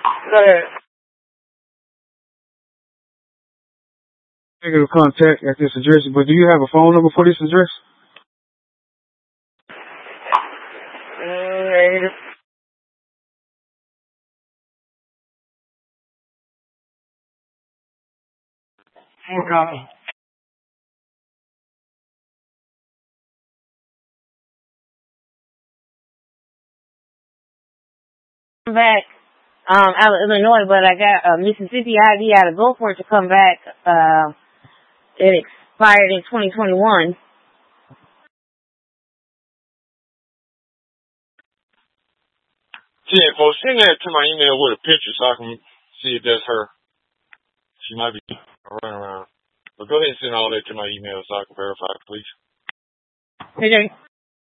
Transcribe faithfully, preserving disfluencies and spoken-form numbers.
Go ahead. Negative contact at this address, but do you have a phone number for this address? Negative. Okay. Back um out of Illinois, but I got a Mississippi I D. I had to go for it to come back. Uh, it expired in twenty twenty-one. Yeah, well, send that to my email with a picture so I can see if that's her. She might be running around. But go ahead and send all that to my email so I can verify, please. Hey, Jay.